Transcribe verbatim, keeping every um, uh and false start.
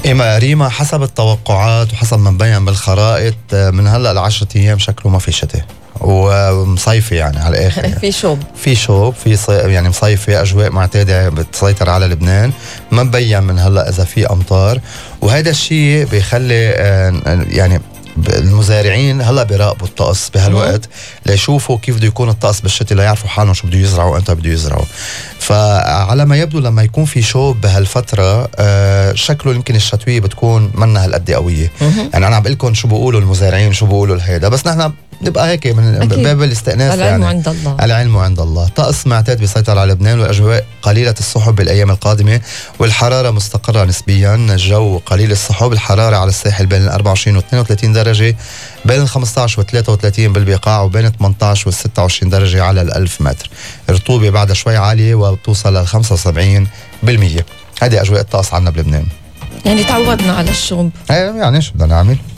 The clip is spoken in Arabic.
إيه ريما، حسب التوقعات وحسب ما مبين بالخرائط من هلا لعشرة ايام شكله ما في شتاء ومصيفي يعني على الاخر يعني. في شوب في شوب في صي... يعني مصيفي، اجواء معتاده بتسيطر على لبنان. ما مبين من هلا اذا في امطار، وهذا الشيء بيخلي آه يعني المزارعين هلا بيراقبوا الطقس بهالوقت ليشوفوا كيف بده يكون الطقس بالشتاء، ليعرفوا حالهم شو بده يزرعوا وانت بده يزرعوا. فعلى ما يبدو لما يكون في شوب بهالفتره آه شكله يمكن الشتويه بتكون منا هالقد قويه. يعني انا عم بقول لكم شو بيقولوا المزارعين شو بيقولوا لهيدا، بس نحن نبقى هيك من باب الاستئناس. العلم يعني عند الله، العلم عند الله. طقس معتاد بيسيطر على لبنان، والاجواء قليله السحب بالايام القادمه، والحراره مستقره نسبيا. الجو قليل السحب، الحراره على الساحل بين ال أربعة وعشرين و اثنين وثلاثين درجه، بين ال خمسة عشر و ثلاثة وثلاثين بالبقاع، وبين ثمانية عشر و ستة وعشرين درجه على الألف متر. الرطوبه بعدها شوي عاليه وبتوصل لل خمسة وسبعين بالمية. هذه اجواء الطقس عنا بلبنان. يعني تعودنا على الشوب. ايه يعني شو بدنا نعمل؟